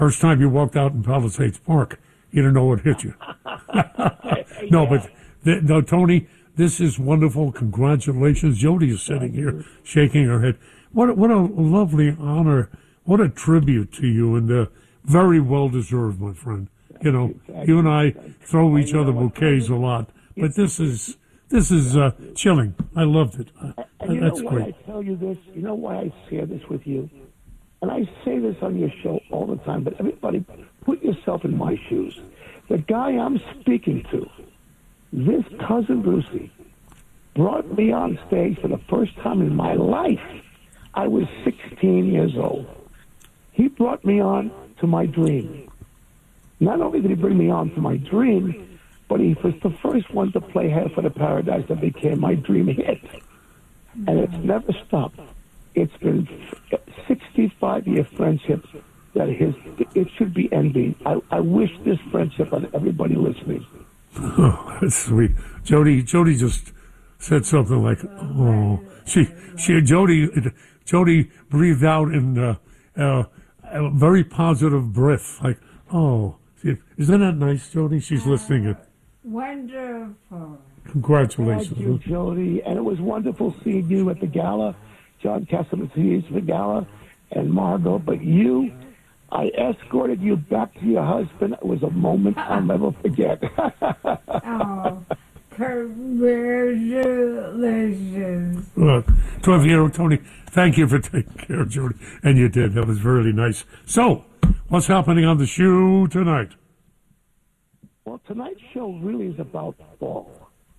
First time you walked out in Palisades Park, you didn't know what hit you. No, but no, Tony, this is wonderful. Congratulations. Jody is sitting here shaking her head. What a lovely honor. What a tribute to you, and very well deserved, my friend. You know, you and I throw each other bouquets a lot, but this is chilling. I loved it. That's great. I tell you this? You know why I share this with you? And I say this on your show all the time, but everybody, put yourself in my shoes. The guy I'm speaking to, this cousin Brucey, brought me on stage for the first time in my life. I was 16 years old. He brought me on to my dream. Not only did he bring me on to my dream, but he was the first one to play Half of the Paradise that became my dream hit. And it's never stopped. It's been 65-year friendship that it should be envied. I wish this friendship on everybody listening. Oh, that's sweet. Jody just said something like, "Oh." Jody breathed out in a very positive breath, like, "Oh." Isn't that nice, Jody? She's listening. Wonderful. Congratulations. Thank you, Jody. And it was wonderful seeing you at the gala. John Cassidy at the gala and Margot. But you, I escorted you back to your husband. It was a moment I'll never forget. Oh, congratulations. 12-year-old Tony, thank you for taking care of Jody. And you did. That was really nice. So, what's happening on the show tonight? Well, tonight's show really is about fall.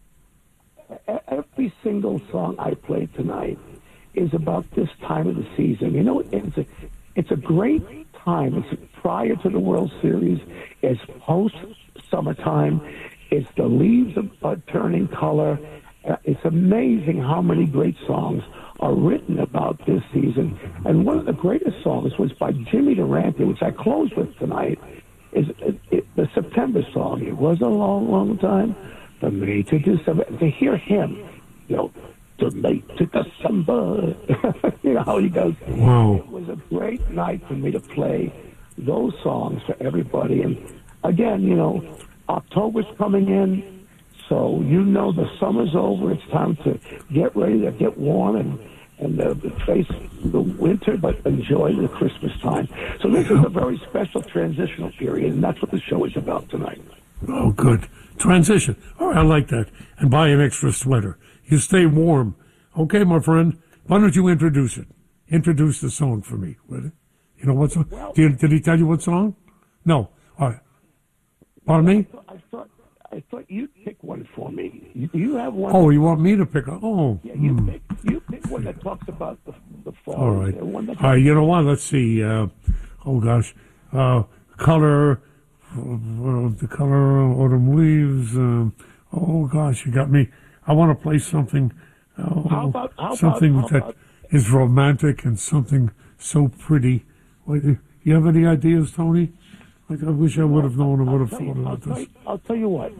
Every single song I play tonight is about this time of the season. You know, it's a great time. It's prior to the World Series. It's post-summertime. It's the leaves are turning color. It's amazing how many great songs are written about this season. And one of the greatest songs was by Jimmy Durante, which I close with tonight, is the September song. It was a long, long time from May to December. To hear him, you know, to May to December, you know how he goes. Wow. It was a great night for me to play those songs for everybody. And again, you know, October's coming in, so you know the summer's over. It's time to get ready to get warm and face the winter, but enjoy the Christmas time. So this is a very special transitional period, and that's what the show is about tonight. Oh, good. Transition. All right, I like that. And buy an extra sweater. You stay warm. Okay, my friend, why don't you introduce it? Introduce the song for me, will you? You know what song? Well, did he tell you what song? No. All right. Pardon me? I thought you'd pick one for me. You have one. Oh, you want me to pick? Oh. Yeah, you pick one that talks about the fall. All right. You know what? Let's see. Oh gosh, color, the color, autumn leaves. Oh gosh, you got me. I want to play something. Something that is romantic and something so pretty. Wait, you have any ideas, Tony? I wish I would have known. I would have thought about this. I'll tell you what.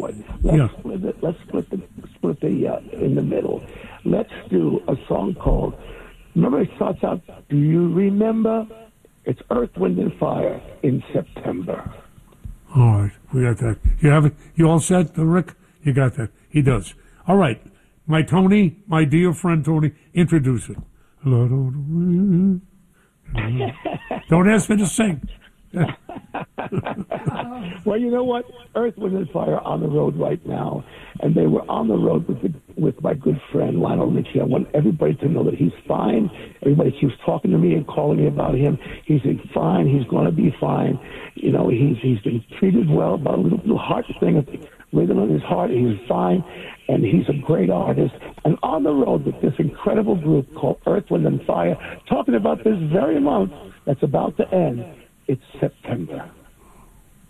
Let's split in the middle. Let's do a song called. Remember, it starts out. Do you remember? It's Earth, Wind, and Fire in September. All right, we got that. You have it. You all set, Rick? You got that. He does. All right, my Tony, my dear friend Tony, introduce it. Don't ask me to sing. Well, you know what? Earth, Wind, and Fire are on the road right now, and they were on the road with my good friend Lionel Richie. I want everybody to know that he's fine. Everybody keeps talking to me and calling me about him. He's fine. He's going to be fine. You know, he's been treated well. About a little heart thing written on his heart. He's fine, and he's a great artist. And on the road with this incredible group called Earth, Wind, and Fire, talking about this very month that's about to end. It's September.